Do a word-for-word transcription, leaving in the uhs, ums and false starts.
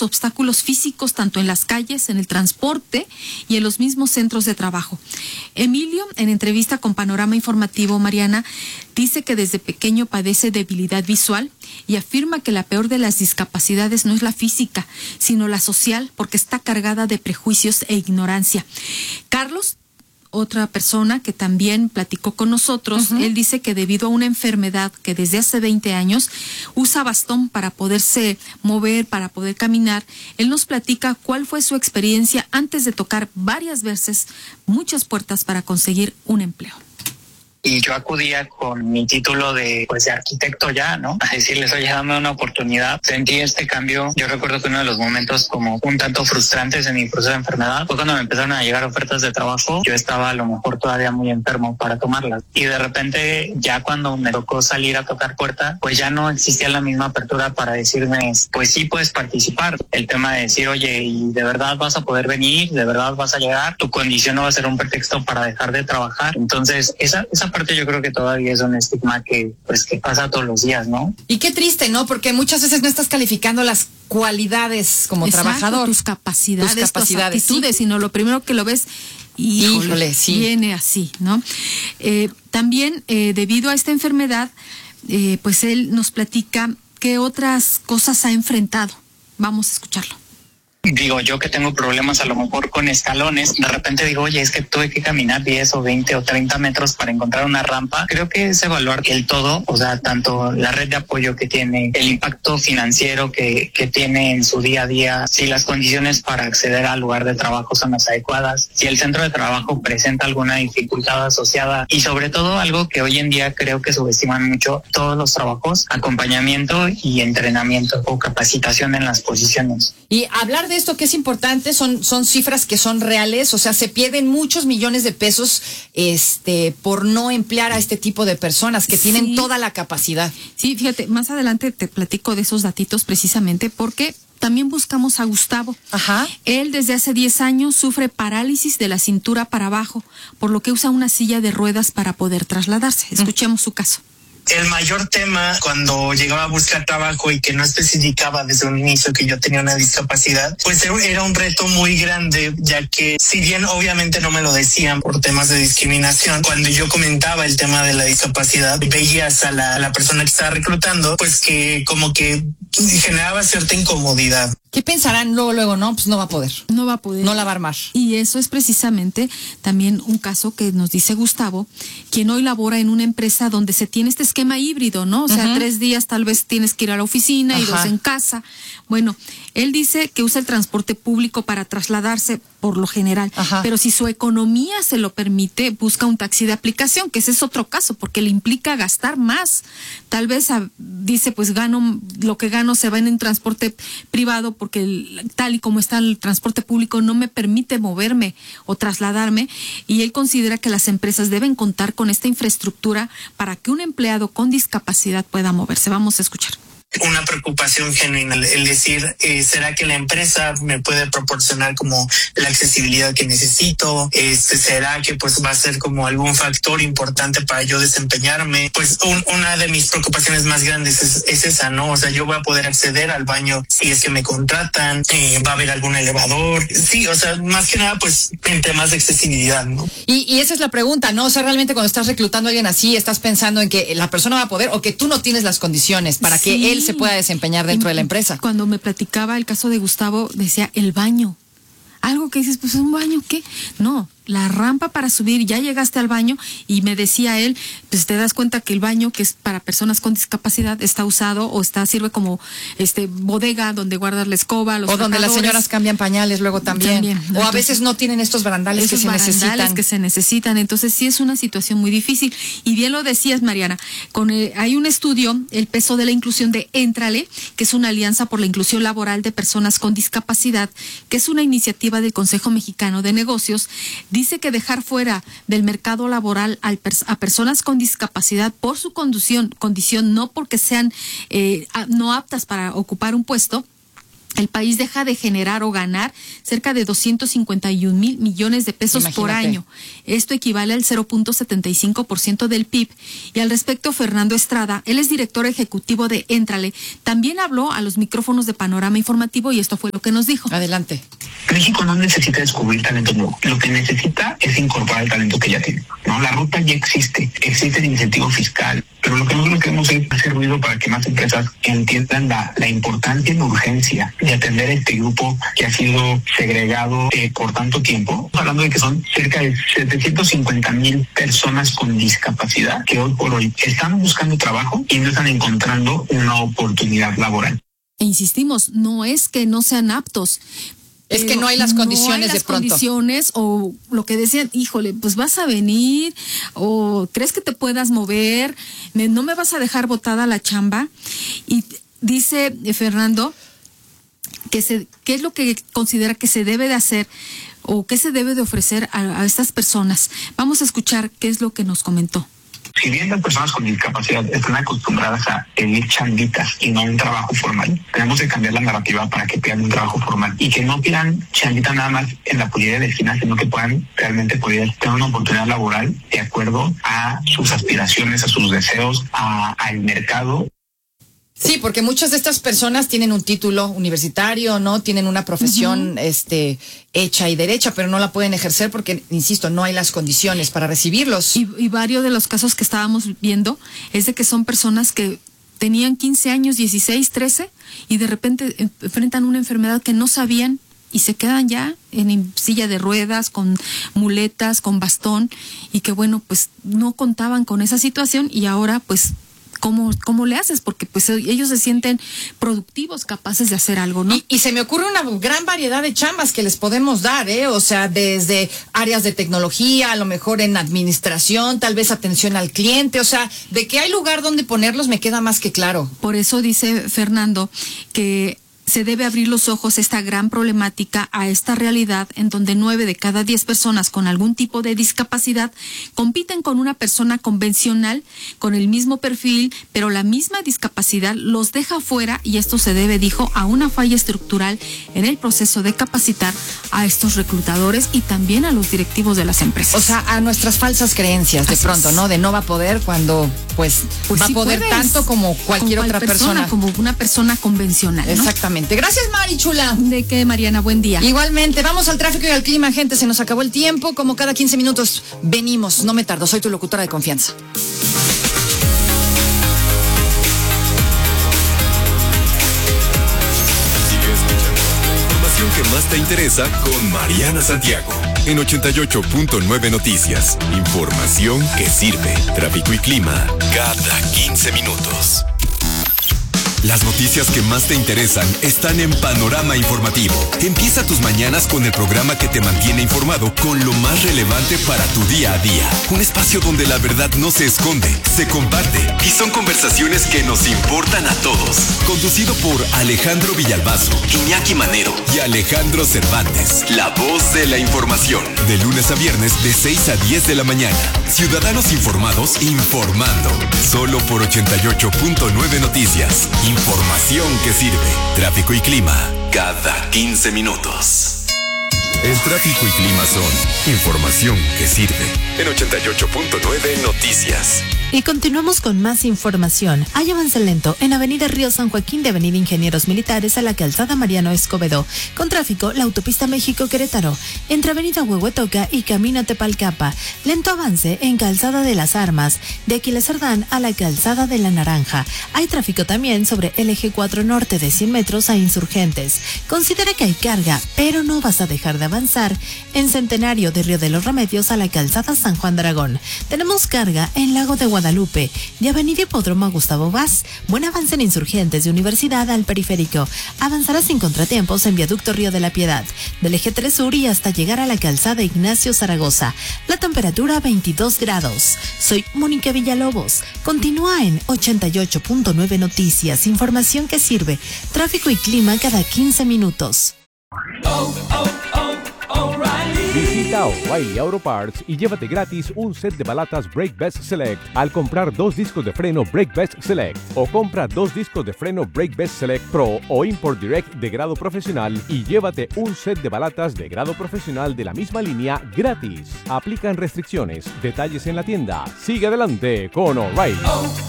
muchos obstáculos físicos, tanto en las calles, en el transporte y en los mismos centros de trabajo. Emilio, en entrevista con Panorama Informativo, Mariana, dice que desde pequeño padece debilidad visual y afirma que la peor de las discapacidades no es la física, sino la social, porque está cargada de prejuicios e ignorancia. Carlos, otra persona que también platicó con nosotros, uh-huh. él dice que debido a una enfermedad que desde hace veinte años usa bastón para poderse mover, para poder caminar, él nos platica cuál fue su experiencia antes de tocar varias veces muchas puertas para conseguir un empleo. Y yo acudía con mi título de, pues, de arquitecto ya, ¿no? A decirles, oye, dame una oportunidad. Sentí este cambio. Yo recuerdo que uno de los momentos como un tanto frustrantes en mi proceso de enfermedad fue cuando me empezaron a llegar ofertas de trabajo. Yo estaba a lo mejor todavía muy enfermo para tomarlas. Y de repente, ya cuando me tocó salir a tocar puerta, pues ya no existía la misma apertura para decirme, pues sí puedes participar. El tema de decir, oye, ¿y de verdad vas a poder venir? ¿De verdad vas a llegar? Tu condición no va a ser un pretexto para dejar de trabajar. Entonces, esa, esa parte yo creo que todavía es un estigma que pues que pasa todos los días, ¿no? Y qué triste, ¿no? Porque muchas veces no estás calificando las cualidades como Exacto, trabajador. tus capacidades, tus, capacidades, tus actitudes, sí. Sino lo primero que lo ves, híjole, híjole sí. viene así, ¿no? Eh, también, eh, debido a esta enfermedad, eh, pues él nos platica qué otras cosas ha enfrentado. Vamos a escucharlo. Digo, yo que tengo problemas a lo mejor con escalones, de repente digo, oye, es que tuve que caminar diez o veinte o treinta metros para encontrar una rampa. Creo que es evaluar el todo, o sea, tanto la red de apoyo que tiene, el impacto financiero que, que tiene en su día a día, si las condiciones para acceder al lugar de trabajo son las adecuadas, si el centro de trabajo presenta alguna dificultad asociada y sobre todo algo que hoy en día creo que subestiman mucho todos los trabajos, acompañamiento y entrenamiento o capacitación en las posiciones. Y hablar de esto que es importante son son cifras que son reales, o sea, se pierden muchos millones de pesos este por no emplear a este tipo de personas que tienen sí. toda la capacidad. Sí, fíjate, más adelante te platico de esos datitos precisamente porque también buscamos a Gustavo. Ajá. Él desde hace diez años sufre parálisis de la cintura para abajo, por lo que usa una silla de ruedas para poder trasladarse. Escuchemos su caso. El mayor tema cuando llegaba a buscar trabajo y que no especificaba desde un inicio que yo tenía una discapacidad, pues era un reto muy grande, ya que si bien obviamente no me lo decían por temas de discriminación, cuando yo comentaba el tema de la discapacidad, veías a la, a la persona que estaba reclutando, pues que como que generaba cierta incomodidad. ¿Qué pensarán luego, luego? No, pues no va a poder. No va a poder. No la va a armar. Y eso es precisamente también un caso que nos dice Gustavo, quien hoy labora en una empresa donde se tiene este esquema híbrido, ¿no? O sea, uh-huh. tres días tal vez tienes que ir a la oficina Ajá. y dos en casa. Bueno, él dice que usa el transporte público para trasladarse por lo general, Ajá. pero si su economía se lo permite, busca un taxi de aplicación, que ese es otro caso, porque le implica gastar más. Tal vez a, dice, pues gano, lo que gano se va en un transporte privado, porque el, tal y como está el transporte público no me permite moverme o trasladarme, y él considera que las empresas deben contar con esta infraestructura para que un empleado con discapacidad pueda moverse. Vamos a escuchar. Una preocupación genuina, el decir, eh, ¿será que la empresa me puede proporcionar como la accesibilidad que necesito? Este, ¿será que pues va a ser como algún factor importante para yo desempeñarme? Pues un, una de mis preocupaciones más grandes es, es esa, ¿no? O sea, yo voy a poder acceder al baño si es que me contratan, eh, va a haber algún elevador. Sí, o sea, más que nada pues en temas de accesibilidad, ¿no? Y, y esa es la pregunta, ¿no? O sea, realmente cuando estás reclutando a alguien así, estás pensando en que la persona va a poder o que tú no tienes las condiciones para sí. que él se pueda desempeñar dentro de la empresa. Cuando me platicaba el caso de Gustavo, decía el baño. Algo que dices, pues un baño, ¿qué? No, la rampa para subir, ya llegaste al baño, y me decía él, pues te das cuenta que el baño que es para personas con discapacidad está usado o está sirve como este bodega donde guardas la escoba, los o donde las señoras cambian pañales luego también, también ¿no? O Entonces, a veces no tienen estos barandales que se necesitan. que se necesitan, entonces sí es una situación muy difícil. Y bien lo decías, Mariana, con el, hay un estudio, el peso de la inclusión de Éntrale, que es una alianza por la inclusión laboral de personas con discapacidad, que es una iniciativa del Consejo Mexicano de Negocios. Dice que dejar fuera del mercado laboral a, pers- a personas con discapacidad por su condición, condición no porque sean eh, a, no aptas para ocupar un puesto, el país deja de generar o ganar cerca de doscientos cincuenta y un mil millones de pesos Imagínate. por año. Esto equivale al cero punto setenta y cinco por ciento del P I B. Y al respecto, Fernando Estrada, él es director ejecutivo de Éntrale, también habló a los micrófonos de Panorama Informativo y esto fue lo que nos dijo. Adelante. México no necesita descubrir talento nuevo. Lo que necesita es incorporar el talento que ya tiene, ¿no? La ruta ya existe, existe el incentivo fiscal, pero lo que nosotros queremos es hacer ruido para que más empresas entiendan la, la importancia y la urgencia de atender a este grupo que ha sido segregado eh, por tanto tiempo. Hablando de que son cerca de setecientos cincuenta mil personas con discapacidad que hoy por hoy están buscando trabajo y no están encontrando una oportunidad laboral. E insistimos, no es que no sean aptos. Es que no hay las condiciones no hay las de pronto. condiciones o lo que decían, híjole, pues vas a venir o crees que te puedas mover, me, no me vas a dejar botada la chamba. Y dice eh, Fernando que se, qué es lo que considera que se debe de hacer o qué se debe de ofrecer a, a estas personas. Vamos a escuchar qué es lo que nos comentó. Si bien las personas con discapacidad están acostumbradas a pedir chanditas y no un trabajo formal, tenemos que cambiar la narrativa para que pidan un trabajo formal y que no pidan chandita nada más en la pollería de la esquina, sino que puedan realmente poder tener una oportunidad laboral de acuerdo a sus aspiraciones, a sus deseos, a, al mercado. Sí, porque muchas de estas personas tienen un título universitario, ¿no? Tienen una profesión, uh-huh. este, hecha y derecha, pero no la pueden ejercer porque, insisto, no hay las condiciones para recibirlos. Y, y varios de los casos que estábamos viendo es de que son personas que tenían quince años, dieciséis, trece, y de repente enfrentan una enfermedad que no sabían y se quedan ya en silla de ruedas, con muletas, con bastón, y que bueno, pues no contaban con esa situación y ahora pues ¿Cómo, ¿Cómo le haces? Porque pues ellos se sienten productivos, capaces de hacer algo, ¿no? Y, y se me ocurre una gran variedad de chambas que les podemos dar, ¿eh? O sea, desde áreas de tecnología, a lo mejor en administración, tal vez atención al cliente, o sea, de que hay lugar donde ponerlos me queda más que claro. Por eso dice Fernando que se debe abrir los ojos a esta gran problemática, a esta realidad en donde nueve de cada diez personas con algún tipo de discapacidad compiten con una persona convencional con el mismo perfil, pero la misma discapacidad los deja fuera y esto se debe, dijo, a una falla estructural en el proceso de capacitar a estos reclutadores y también a los directivos de las empresas. O sea, a nuestras falsas creencias de Así pronto, es. ¿no? De no va a poder cuando pues, pues va sí a poder puedes, tanto como cualquier otra persona, persona. Como una persona convencional, ¿no? Exactamente. Gracias, Mari Chula. ¿De qué, Mariana? Buen día. Igualmente, vamos al tráfico y al clima, gente. Se nos acabó el tiempo. Como cada quince minutos venimos. No me tardo, soy tu locutora de confianza. Sigue escuchando la información que más te interesa con Mariana Santiago. En ochenta y ocho punto nueve Noticias. Información que sirve. Tráfico y clima cada quince minutos. Las noticias que más te interesan están en Panorama Informativo. Empieza tus mañanas con el programa que te mantiene informado con lo más relevante para tu día a día. Un espacio donde la verdad no se esconde, se comparte y son conversaciones que nos importan a todos. Conducido por Alejandro Villalbazo, Iñaki Manero y Alejandro Cervantes. La voz de la información. De lunes a viernes de seis a diez de la mañana. Ciudadanos informados informando. Solo por ochenta y ocho punto nueve Noticias. Información que sirve. Tráfico y clima cada quince minutos. El tráfico y clima son información que sirve. En ochenta y ocho punto nueve Noticias. Y continuamos con más información. Hay avance lento en Avenida Río San Joaquín de Avenida Ingenieros Militares a la calzada Mariano Escobedo. Con tráfico, la autopista México-Querétaro. Entre Avenida Huehuetoca y Camino Tepalcapa. Lento avance en Calzada de las Armas. De Aquiles Cerdán a la calzada de la Naranja. Hay tráfico también sobre el eje cuatro norte de cien metros a Insurgentes. Considera que hay carga, pero no vas a dejar de avanzar. En Centenario de Río de los Remedios a la calzada San Juan de Aragón. Tenemos carga en Lago de Guadalupe. Guadalupe, de Avenida Hipódromo Gustavo Vaz. Buen avance en Insurgentes de Universidad al Periférico. Avanzará sin contratiempos en Viaducto Río de la Piedad, del eje tres sur y hasta llegar a la calzada Ignacio Zaragoza. La temperatura veintidós grados. Soy Mónica Villalobos. Continúa en ochenta y ocho punto nueve Noticias, información que sirve. Tráfico y clima cada quince minutos. Oh, oh, oh, O'Reilly. Visita O'Reilly Auto Parts y llévate gratis un set de balatas Brake Best Select al comprar dos discos de freno Brake Best Select, o compra dos discos de freno Brake Best Select Pro o Import Direct de grado profesional y llévate un set de balatas de grado profesional de la misma línea gratis. Aplican restricciones. Detalles en la tienda. Sigue adelante con O'Reilly.